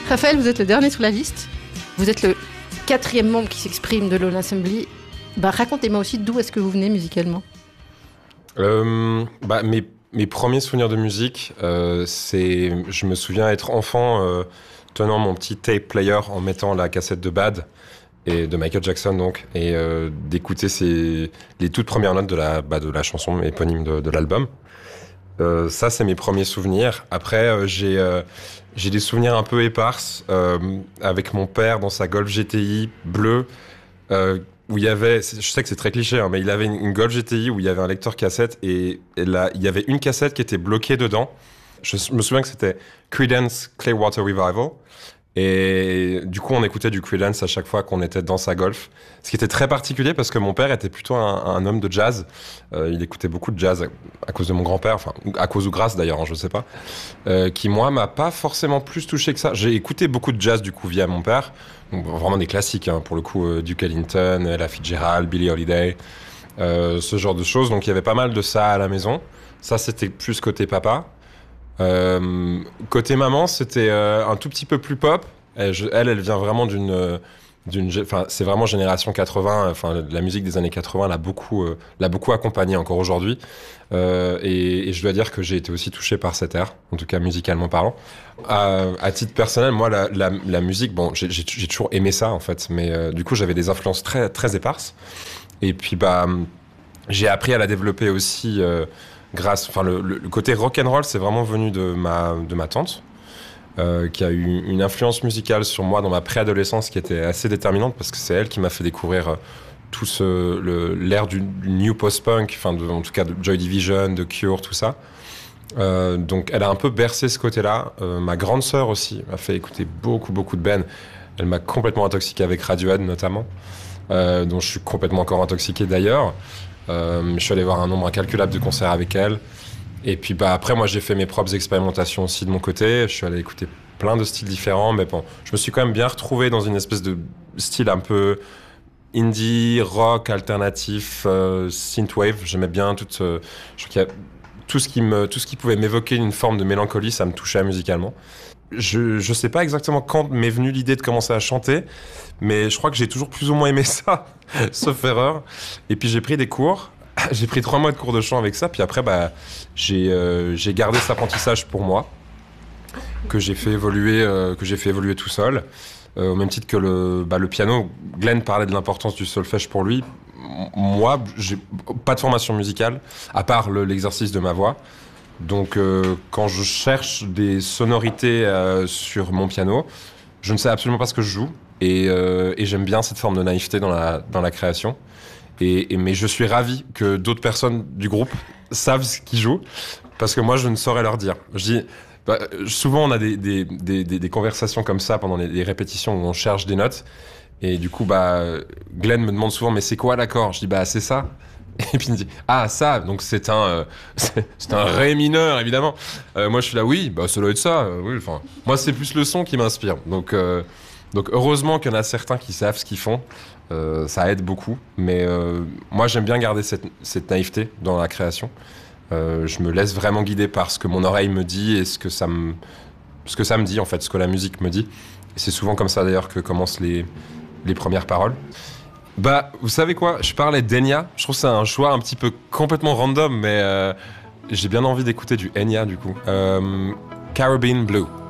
Raphaël, vous êtes le dernier sur la liste. Vous êtes le 4e membre qui s'exprime de Lone Assembly. Racontez-moi aussi d'où est-ce que vous venez musicalement. Mes premiers souvenirs de musique, je me souviens être enfant tenant mon petit tape player en mettant la cassette de Bad et de Michael Jackson donc, et d'écouter les toutes premières notes de la chanson éponyme de l'album. Ça, c'est mes premiers souvenirs. Après, j'ai des souvenirs un peu éparses avec mon père dans sa Golf GTI bleue. Où il y avait, je sais que c'est très cliché, hein, mais il avait une Golf GTI où il y avait un lecteur cassette et là, il y avait une cassette qui était bloquée dedans. Je me souviens que c'était Creedence Clearwater Revival. Et du coup, on écoutait du Creedence à chaque fois qu'on était dans sa Golf. Ce qui était très particulier parce que mon père était plutôt un homme de jazz. Il écoutait beaucoup de jazz à cause de mon grand-père, enfin, à cause ou grâce d'ailleurs, hein, je sais pas. Qui, moi, m'a pas forcément plus touché que ça. J'ai écouté beaucoup de jazz, du coup, via mon père. Donc, vraiment des classiques, hein, pour le coup, Duke Ellington, Ella Fitzgerald, Billie Holiday, ce genre de choses. Donc, il y avait pas mal de ça à la maison. Ça, c'était plus côté papa. Côté maman, c'était un tout petit peu plus pop. Elle vient vraiment c'est vraiment génération 80. Enfin, la musique des années 80 l'a beaucoup accompagnée encore aujourd'hui. Et je dois dire que j'ai été aussi touché par cette ère, en tout cas musicalement parlant. À titre personnel, moi, la musique, bon, j'ai toujours aimé ça en fait, mais du coup, j'avais des influences très très éparses. Et puis, j'ai appris à la développer aussi. Le côté rock'n'roll, c'est vraiment venu de ma tante, qui a eu une influence musicale sur moi dans ma préadolescence qui était assez déterminante parce que c'est elle qui m'a fait découvrir tout l'ère du new post-punk, en tout cas de Joy Division, de Cure, tout ça. Donc elle a un peu bercé ce côté-là. Ma grande sœur aussi m'a fait écouter beaucoup de Ben. Elle m'a complètement intoxiqué avec Radiohead notamment, dont je suis complètement encore intoxiqué d'ailleurs. Je suis allé voir un nombre incalculable de concerts avec elle. Et puis après, moi, j'ai fait mes propres expérimentations aussi de mon côté. Je suis allé écouter plein de styles différents. Mais bon, je me suis quand même bien retrouvé dans une espèce de style un peu indie, rock, alternatif, synthwave. J'aimais bien je crois qu'il y a tout ce qui pouvait m'évoquer une forme de mélancolie, ça me touchait musicalement. Je sais pas exactement quand m'est venue l'idée de commencer à chanter, mais je crois que j'ai toujours plus ou moins aimé ça, sauf erreur. Et puis j'ai pris des cours, j'ai pris 3 mois de cours de chant avec ça, puis après j'ai gardé cet apprentissage pour moi, que j'ai fait évoluer tout seul, au même titre que le piano. Glenn parlait de l'importance du solfège pour lui. Moi, j'ai pas de formation musicale, à part l'exercice de ma voix. Donc, quand je cherche des sonorités sur mon piano, je ne sais absolument pas ce que je joue. Et j'aime bien cette forme de naïveté dans la création. Mais je suis ravi que d'autres personnes du groupe savent ce qu'ils jouent, parce que moi, je ne saurais leur dire. Je dis, souvent, on a des conversations comme ça pendant les répétitions où on cherche des notes. Et du coup, Glenn me demande souvent, mais c'est quoi l'accord? Je dis, c'est ça. Et puis il me dit, ça, donc c'est un ré mineur, évidemment. Moi, je suis là, oui, ça doit être ça. Oui, moi, c'est plus le son qui m'inspire. Donc heureusement qu'il y en a certains qui savent ce qu'ils font. Ça aide beaucoup. Mais moi, j'aime bien garder cette naïveté dans la création. Je me laisse vraiment guider par ce que mon oreille me dit et ce que ça me dit, en fait, ce que la musique me dit. Et c'est souvent comme ça, d'ailleurs, que commencent les premières paroles. Vous savez quoi? Je parlais d'Enya. Je trouve que c'est un choix un petit peu complètement random, mais j'ai bien envie d'écouter du Enya, du coup. Caribbean Blue.